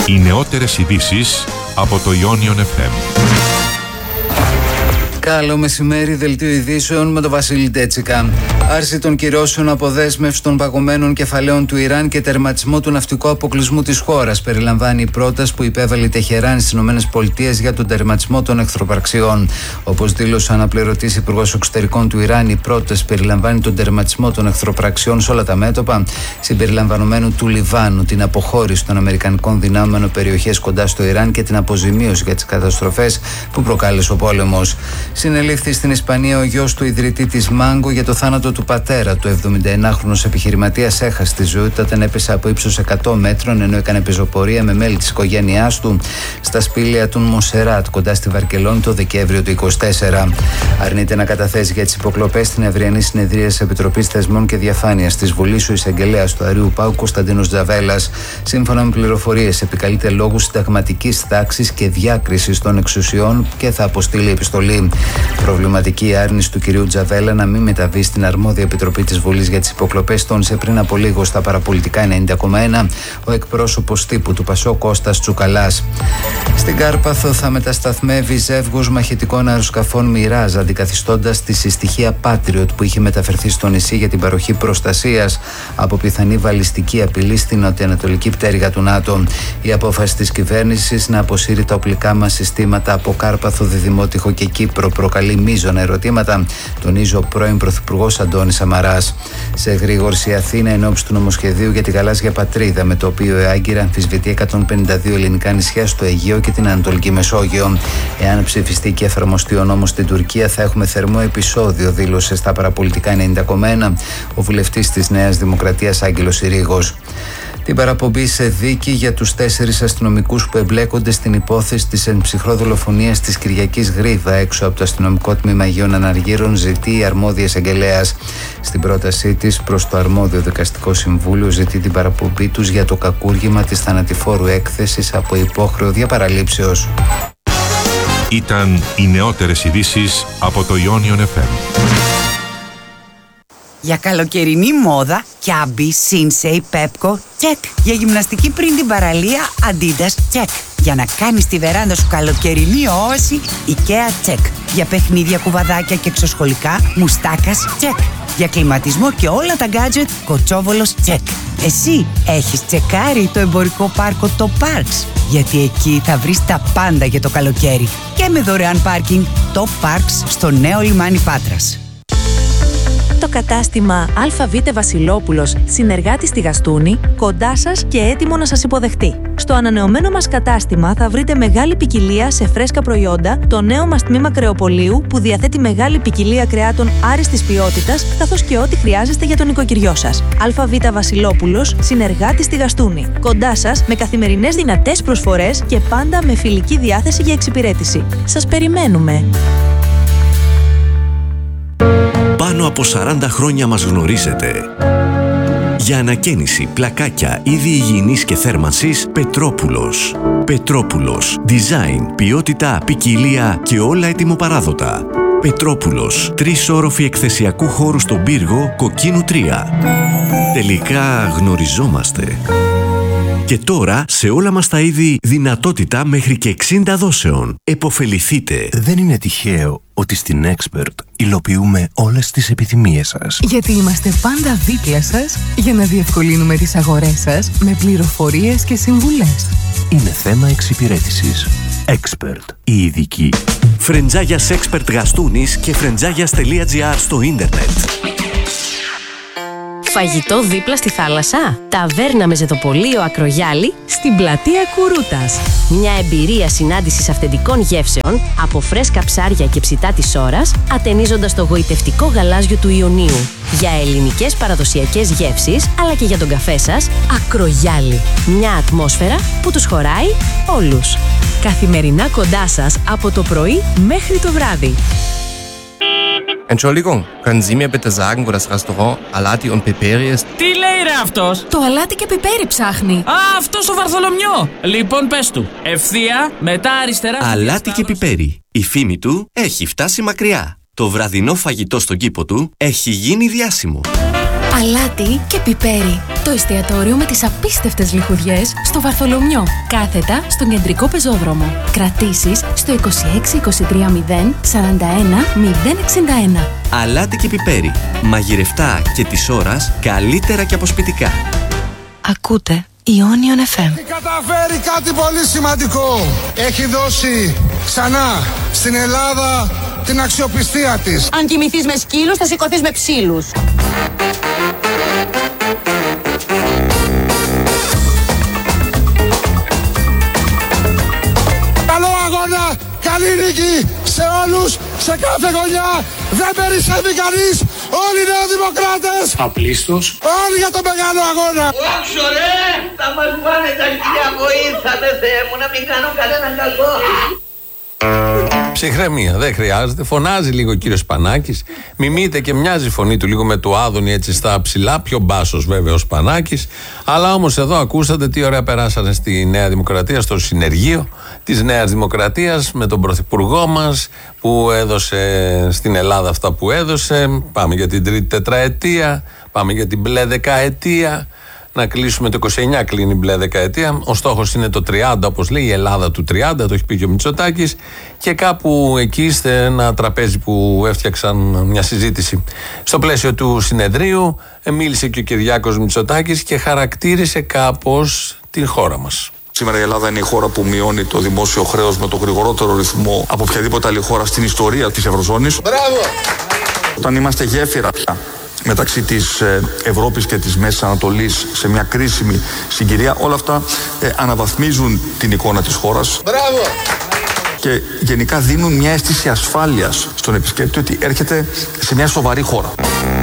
Οι νεότερες ειδήσεις από το Ionion FM. Καλό μεσημέρι, δελτίο ειδήσεων με τον Βασίλη Ντέτσικα. Άρση των κυρώσεων, αποδέσμευση των παγωμένων κεφαλαίων του Ιράν και τερματισμό του ναυτικού αποκλεισμού της χώρας περιλαμβάνει η πρόταση που υπέβαλε η Τεχεράνη στις ΗΠΑ για τον τερματισμό των εχθροπραξιών. Όπως δήλωσε ο αναπληρωτής υπουργός εξωτερικών του Ιράν, η πρόταση περιλαμβάνει τον τερματισμό των εχθροπραξιών σε όλα τα μέτωπα, συμπεριλαμβανομένου του Λιβάνου, την αποχώρηση των αμερικανικών δυνάμεων από περιοχές κοντά στο Ιράν και την αποζημίωση για τις καταστροφές που προκάλεσε ο πόλεμος. Συνελήφθη στην Ισπανία ο γιος του ιδρυτή της Μάγκο για το θάνατο του πατέρα του. 79χρονος επιχειρηματίας έχασε τη ζωή του όταν έπεσε από ύψος 100 μέτρων ενώ έκανε πεζοπορία με μέλη της οικογένειάς του στα σπήλαια του Μοσεράτ κοντά στη Βαρκελόνη το Δεκέμβριο του 2024. Αρνείται να καταθέσει για τις υποκλοπές στην αυριανή συνεδρία της Επιτροπής Θεσμών και Διαφάνειας της Βουλής ο εισαγγελέας του Αρείου Παου Κωνσταντίνος Τζαβέλας. Σύμφωνα με πληροφορίες, επικαλείται λόγους συνταγματικής τάξης και διάκρισης των εξουσιών και θα αποστείλει επιστολή. Προβληματική άρνηση του κυρίου Τζαβέλα να μην μεταβεί στην αρμόδια επιτροπή της Βουλής για τις υποκλοπές τόνισε πριν από λίγο στα παραπολιτικά 90,1 ο εκπρόσωπος τύπου του ΠΑΣΟΚ Κώστας Τσουκαλάς. Στην Κάρπαθο θα μετασταθμεύει ζεύγος μαχητικών αεροσκαφών Μιράζ, αντικαθιστώντας τη συστοιχεία Patriot που είχε μεταφερθεί στο νησί για την παροχή προστασίας από πιθανή βαλιστική απειλή στην νοτιοανατολική πτέρυγα του ΝΑΤΟ. Η απόφαση της κυβέρνησης να αποσύρει τα οπλικά μας συστήματα από Κάρπαθο, Διδημότυχο και Κύπρο προκαλεί μείζωνα ερωτήματα, τονίζει ο πρώην Πρωθυπουργός Αντώνης Σαμαράς. Σε εγρήγορση, η Αθήνα ενόψει του νομοσχεδίου για τη γαλάζια πατρίδα, με το οποίο η Άγκυρα αμφισβητεί 152 ελληνικά νησιά στο Αιγαίο και την Ανατολική Μεσόγειο. Εάν ψηφιστεί και εφαρμοστεί ο νόμος στην Τουρκία, θα έχουμε θερμό επεισόδιο, δήλωσε στα παραπολιτικά 90,1 ο βουλευτής της Νέας Δημοκρατίας Άγγελος Συρίγος. Την παραπομπή σε δίκη για τους 4 αστυνομικούς που εμπλέκονται στην υπόθεση της ενψυχρό δολοφονίας της Κυριακής Γρήβα έξω από το αστυνομικό τμήμα Αγίων Αναργύρων ζητεί η αρμόδια εισαγγελέας. Στην πρότασή της προς το αρμόδιο δικαστικό συμβούλιο ζητεί την παραπομπή τους για το κακούργημα της θανατηφόρου έκθεσης από υπόχρεο διαπαραλήψεως. Ήταν οι νεότερες ειδήσεις από το Ionion FM. Για καλοκαιρινή μόδα, Κιάμπι, Σίνσεϊ, Πέπκο, τσεκ. Για γυμναστική πριν την παραλία, Αντίντας, τσεκ. Για να κάνεις τη βεράντα σου καλοκαιρινή όση, Ikea, τσεκ. Για παιχνίδια, κουβαδάκια και εξωσχολικά, Μουστάκας, τσεκ. Για κλιματισμό και όλα τα γκάτζετ, Κοτσόβολος, τσεκ. Εσύ έχεις τσεκάρει το εμπορικό πάρκο το Parks? Γιατί εκεί θα βρεις τα πάντα για το καλοκαίρι. Και με δωρεάν πάρκινγκ, το Parks στο νέο λιμάνι Πάτρας. Το κατάστημα ΑΒ Βασιλόπουλος, συνεργάτη στη Γαστούνη, κοντά σας και έτοιμο να σας υποδεχτεί. Στο ανανεωμένο μας κατάστημα θα βρείτε μεγάλη ποικιλία σε φρέσκα προϊόντα, το νέο μας τμήμα κρεοπωλείου που διαθέτει μεγάλη ποικιλία κρεάτων άριστης ποιότητας, καθώς και ό,τι χρειάζεστε για τον νοικοκυριό σας. ΑΒ Βασιλόπουλος, συνεργάτη στη Γαστούνη. Κοντά σας με καθημερινές δυνατές προσφορές και πάντα με φιλική διάθεση για εξυπηρέτηση. Σας περιμένουμε! Πάνω από 40 χρόνια μας γνωρίζετε. Για ανακαίνιση, πλακάκια, είδη υγιεινής και θέρμανσης, Πετρόπουλος. Πετρόπουλος. Design, ποιότητα, ποικιλία και όλα ετοιμοπαράδοτα. Πετρόπουλος. 3 όροφοι εκθεσιακού χώρου στον πύργο, Κοκκίνου 3. Τελικά γνωριζόμαστε. Και τώρα, σε όλα μας τα είδη, δυνατότητα μέχρι και 60 δόσεων. Εποφεληθείτε. Δεν είναι τυχαίο ότι στην Expert υλοποιούμε όλες τις επιθυμίες σας. Γιατί είμαστε πάντα δίπλα σας για να διευκολύνουμε τις αγορές σας με πληροφορίες και συμβουλές. Είναι θέμα εξυπηρέτησης. Expert, η ειδική. Φρεντζάγιας Expert Γαστούνης και φρεντζάγιας.gr στο ίντερνετ. Φαγητό δίπλα στη θάλασσα. Ταβέρνα με ζεδοπολείο Ακρογιάλη στην πλατεία Κουρούτας. Μια εμπειρία συνάντησης αυθεντικών γεύσεων από φρέσκα ψάρια και ψητά της ώρας, ατενίζοντας το γοητευτικό γαλάζιο του Ιωνίου. Για ελληνικές παραδοσιακές γεύσεις, αλλά και για τον καφέ σας, Ακρογιάλη. Μια ατμόσφαιρα που τους χωράει όλους. Καθημερινά κοντά σας από το πρωί μέχρι το βράδυ. Entschuldigung, können Sie mir bitte sagen, wo das Restaurant Alati und Piperi ist? Τι λέει ρε αυτός? Το αλάτι και πιπέρι ψάχνει. Α, αυτός ο Βαρθολομιό. Λοιπόν, πες του. Ευθεία, μετά αριστερά. Αλάτι και πιπέρι. Η φήμη του έχει φτάσει μακριά. Το βραδινό φαγητό στον κήπο του έχει γίνει διάσημο. αλάτι και πιπέρι. Το εστιατόριο με τις απίστευτες λιχουδιές στο Βαρθολομιό. Κάθετα στον κεντρικό πεζόδρομο. Κρατήσεις στο 26 23 0 41 061. Αλάτι και πιπέρι. Μαγειρευτά και της ώρας καλύτερα και αποσπιτικά. Ακούτε Ionion FM. Έχει καταφέρει κάτι πολύ σημαντικό. Έχει δώσει ξανά στην Ελλάδα την αξιοπιστία της. Αν κοιμηθείς με σκύλους, θα σηκωθείς με ψήλους. Καλό αγώνα, καλή νίκη σε όλους, σε κάθε γωνιά. Δεν περισσεύει κανείς. Όλοι οι νεοδημοκράτες. Απλήστος. Όλοι για τον μεγάλο αγώνα. Όχι ρε, θα μας πάνε τα χιλιά, βοήθατε Θεέ μου να μην κάνω κανέναν κακό. Ψυχραιμία, δεν χρειάζεται. Φωνάζει λίγο ο κύριος Σπανάκης. Μιμείται και μοιάζει η φωνή του λίγο με του Άδωνη έτσι στα ψηλά. Πιο μπάσος βέβαια ο Σπανάκης. Αλλά όμως εδώ ακούσατε τι ωραία περάσανε στη Νέα Δημοκρατία, στο συνεργείο της Νέας Δημοκρατίας με τον Πρωθυπουργό μας που έδωσε στην Ελλάδα αυτά που έδωσε. Πάμε για την τρίτη τετραετία. Πάμε για την μπλε δεκαετία. Να κλείσουμε το 29, κλείνει η μπλε δεκαετία. Ο στόχος είναι το 30, όπως λέει η Ελλάδα του 30, το έχει πει και ο Μητσοτάκης. Και κάπου εκεί είστε ένα τραπέζι που έφτιαξαν μια συζήτηση. Στο πλαίσιο του συνεδρίου μίλησε και ο Κυριάκος Μητσοτάκης και χαρακτήρισε κάπως την χώρα μας. Σήμερα η Ελλάδα είναι η χώρα που μειώνει το δημόσιο χρέος με το γρηγορότερο ρυθμό από οποιαδήποτε άλλη χώρα στην ιστορία της Ευρωζώνης. Μπράβο! Όταν είμαστε γέφυρα πια μεταξύ της Ευρώπης και της Μέσης Ανατολής σε μια κρίσιμη συγκυρία, όλα αυτά αναβαθμίζουν την εικόνα της χώρας. Μπράβο! Και γενικά δίνουν μια αίσθηση ασφάλειας στον επισκέπτη ότι έρχεται σε μια σοβαρή χώρα.